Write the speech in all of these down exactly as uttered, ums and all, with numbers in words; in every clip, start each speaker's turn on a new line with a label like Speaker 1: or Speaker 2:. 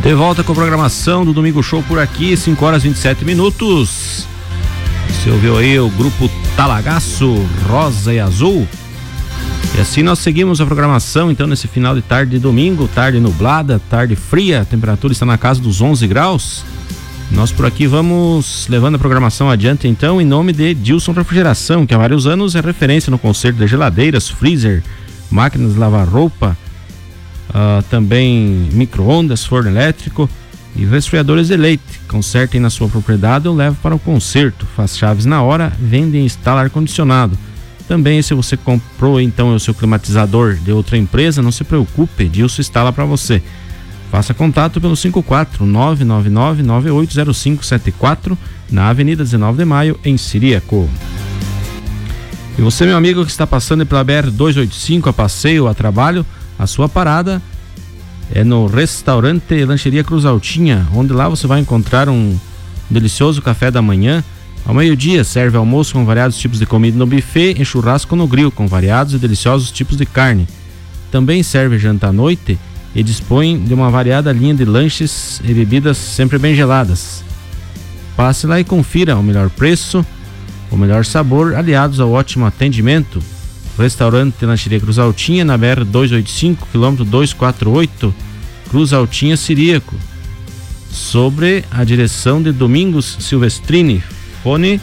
Speaker 1: De volta com a programação do Domingo Show por aqui, cinco horas e vinte e sete minutos. Você ouviu aí o grupo Talagaço, Rosa e Azul. E assim nós seguimos a programação, então, nesse final de tarde de domingo, tarde nublada, tarde fria, a temperatura está na casa dos onze graus. Nós por aqui vamos levando a programação adiante, então, em nome de Dilson Refrigeração, que há vários anos é referência no conserto de geladeiras, freezer, máquinas de lavar roupa, uh, também micro-ondas, forno elétrico e resfriadores de leite. Consertem na sua propriedade ou leve para o conserto. Faz chaves na hora, vende e instala ar-condicionado. Também, se você comprou então o seu climatizador de outra empresa, não se preocupe, Dilson instala para você. Faça contato pelo cinco quatro nove nove nove nove oito zero cinco sete quatro na Avenida dezenove de Maio, em Ciríaco. E você, meu amigo, que está passando pela B R duzentos e oitenta e cinco a passeio, a trabalho, a sua parada é no restaurante Lancheria Cruz Altinha, onde lá você vai encontrar um delicioso café da manhã. Ao meio-dia serve almoço com variados tipos de comida no buffet e churrasco no grill, com variados e deliciosos tipos de carne. Também serve janta à noite e dispõe de uma variada linha de lanches e bebidas sempre bem geladas. Passe lá e confira o melhor preço, o melhor sabor, aliados ao ótimo atendimento. Restaurante Lancheria Cruz Altinha, na B R duzentos e oitenta e cinco, quilômetro duzentos e quarenta e oito, Cruz Altinha, Ciríaco. Sobre a direção de Domingos Silvestrini. Fone.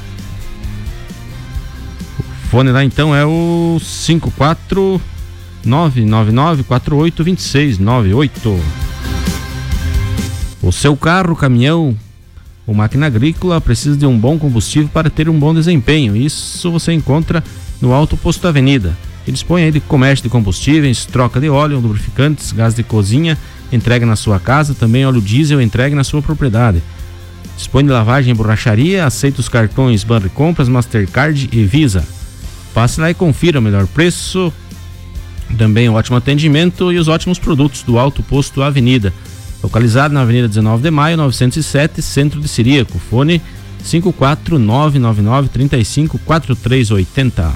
Speaker 1: O fone lá então é o cinco quatro nove nove nove quatro oito dois seis nove oito. O seu carro, caminhão ou máquina agrícola precisa de um bom combustível para ter um bom desempenho. Isso você encontra no Alto Posto Avenida, que dispõe aí de comércio de combustíveis, troca de óleo, lubrificantes, gás de cozinha, entrega na sua casa, também óleo diesel entregue na sua propriedade. Dispõe de lavagem e borracharia, aceita os cartões Banricompras, Mastercard e Visa. Passe lá e confira o melhor preço, também o ótimo atendimento e os ótimos produtos do Alto Posto Avenida, localizado na Avenida dezenove de Maio, novecentos e sete, Centro de Ciríaco. Fone cinco quatro nove nove nove três cinco quatro três oito zero.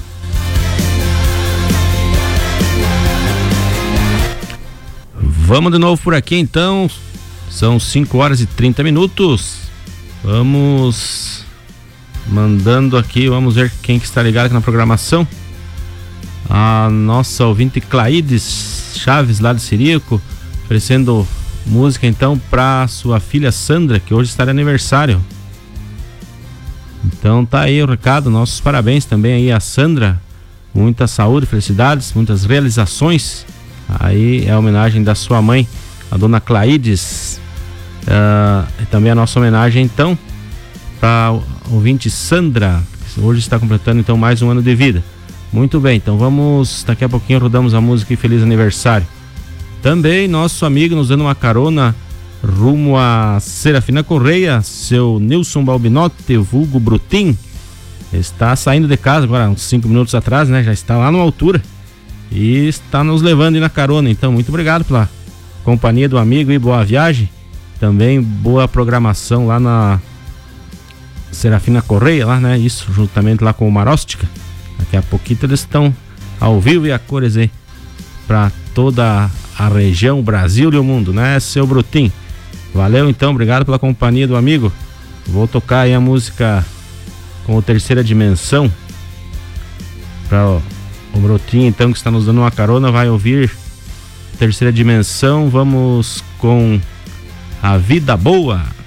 Speaker 1: Vamos de novo por aqui então, são cinco horas e trinta minutos. Vamos mandando aqui, vamos ver quem que está ligado aqui na programação. A nossa ouvinte Claides Chaves, lá de Ciríaco, oferecendo música então para sua filha Sandra, que hoje está de aniversário. Então tá aí o recado, nossos parabéns também aí a Sandra, muita saúde, felicidades, muitas realizações. Aí é a homenagem da sua mãe, a dona Claides. Uh, e também a nossa homenagem então para a ouvinte Sandra, que hoje está completando então mais um ano de vida. Muito bem, então vamos, daqui a pouquinho rodamos a música e feliz aniversário. Também nosso amigo nos dando uma carona rumo a Serafina Correia, seu Nilson Balbinotti, vulgo Brutim, está saindo de casa agora uns cinco minutos atrás, né? Já está lá numa altura e está nos levando aí na carona. Então muito obrigado pela companhia do amigo e boa viagem. Também boa programação lá na Serafina Correia, lá, né? Isso, juntamente lá com o Maróstica. Daqui a pouquinho eles estão ao vivo e a cores aí para toda a região, o Brasil e o mundo, né, seu Brutim? Valeu então, obrigado pela companhia do amigo. Vou tocar aí a música com o Terceira Dimensão para o, o Brutim, então, que está nos dando uma carona, vai ouvir Terceira Dimensão. Vamos com A Vida Boa.